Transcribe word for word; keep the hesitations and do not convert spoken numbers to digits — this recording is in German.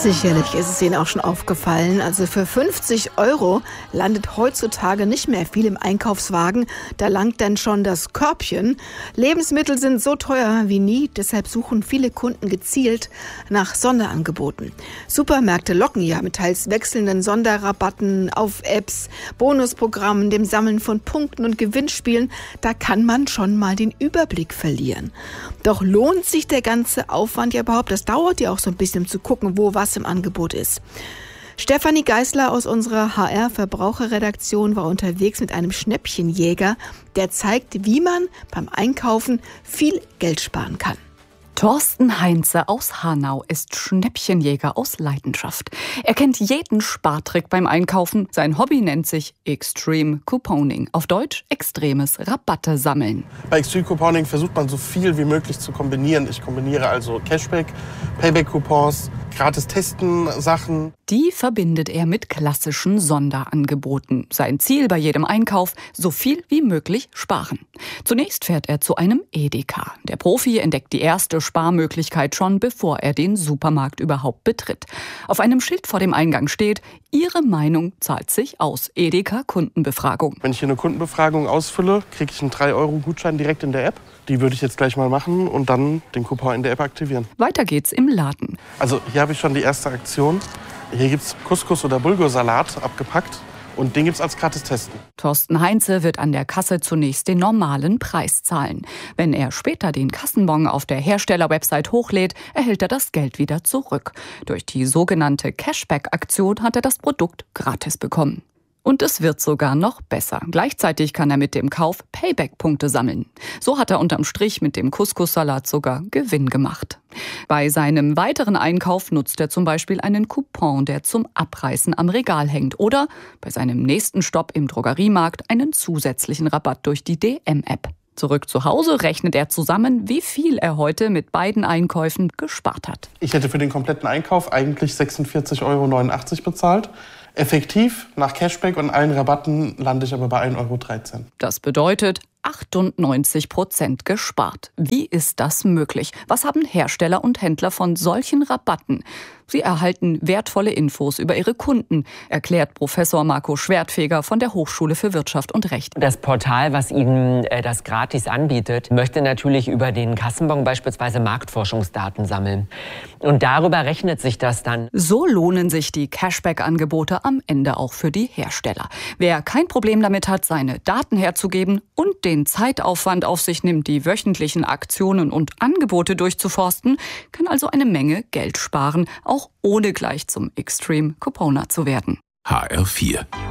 Sicherlich ist es Ihnen auch schon aufgefallen. Also für fünfzig Euro landet heutzutage nicht mehr viel im Einkaufswagen. Da langt dann schon das Körbchen. Lebensmittel sind so teuer wie nie. Deshalb suchen viele Kunden gezielt nach Sonderangeboten. Supermärkte locken ja mit teils wechselnden Sonderrabatten auf Apps, Bonusprogrammen, dem Sammeln von Punkten und Gewinnspielen. Da kann man schon mal den Überblick verlieren. Doch lohnt sich der ganze Aufwand ja überhaupt? Das dauert ja auch so ein bisschen, um zu gucken, wo was im Angebot ist. Stefanie Geisler aus unserer H R-Verbraucherredaktion war unterwegs mit einem Schnäppchenjäger, der zeigt, wie man beim Einkaufen viel Geld sparen kann. Thorsten Heinze aus Hanau ist Schnäppchenjäger aus Leidenschaft. Er kennt jeden Spartrick beim Einkaufen. Sein Hobby nennt sich Extreme Couponing. Auf Deutsch extremes Rabatte sammeln. Bei Extreme Couponing versucht man so viel wie möglich zu kombinieren. Ich kombiniere also Cashback, Payback-Coupons, gratis testen Sachen. Die verbindet er mit klassischen Sonderangeboten. Sein Ziel bei jedem Einkauf, so viel wie möglich sparen. Zunächst fährt er zu einem Edeka. Der Profi entdeckt die erste Sparmöglichkeit schon, bevor er den Supermarkt überhaupt betritt. Auf einem Schild vor dem Eingang steht: Ihre Meinung zahlt sich aus. Edeka Kundenbefragung. Wenn ich hier eine Kundenbefragung ausfülle, kriege ich einen drei Euro Gutschein direkt in der App. Die würde ich jetzt gleich mal machen und dann den Coupon in der App aktivieren. Weiter geht's im Laden. Also hier habe ich schon die erste Aktion. Hier gibt es Couscous oder Bulgursalat abgepackt. Und den gibt's als gratis Testen. Thorsten Heinze wird an der Kasse zunächst den normalen Preis zahlen. Wenn er später den Kassenbon auf der Herstellerwebsite hochlädt, erhält er das Geld wieder zurück. Durch die sogenannte Cashback-Aktion hat er das Produkt gratis bekommen. Und es wird sogar noch besser. Gleichzeitig kann er mit dem Kauf Payback-Punkte sammeln. So hat er unterm Strich mit dem Couscous-Salat sogar Gewinn gemacht. Bei seinem weiteren Einkauf nutzt er zum Beispiel einen Coupon, der zum Abreißen am Regal hängt. Oder bei seinem nächsten Stopp im Drogeriemarkt einen zusätzlichen Rabatt durch die D M-App. Zurück zu Hause rechnet er zusammen, wie viel er heute mit beiden Einkäufen gespart hat. Ich hätte für den kompletten Einkauf eigentlich sechsundvierzig Euro neunundachtzig bezahlt. Effektiv, nach Cashback und allen Rabatten, lande ich aber bei ein Euro dreizehn. Das bedeutet achtundneunzig Prozent gespart. Wie ist das möglich? Was haben Hersteller und Händler von solchen Rabatten? Sie erhalten wertvolle Infos über ihre Kunden, erklärt Professor Marco Schwertfeger von der Hochschule für Wirtschaft und Recht. Das Portal, was Ihnen äh, das gratis anbietet, möchte natürlich über den Kassenbon beispielsweise Marktforschungsdaten sammeln. Und darüber rechnet sich das dann. So lohnen sich die Cashback-Angebote am Ende auch für die Hersteller. Wer kein Problem damit hat, seine Daten herzugeben und den Zeitaufwand auf sich nimmt, die wöchentlichen Aktionen und Angebote durchzuforsten, kann also eine Menge Geld sparen, auch ohne gleich zum Extreme Couponer zu werden. H R vier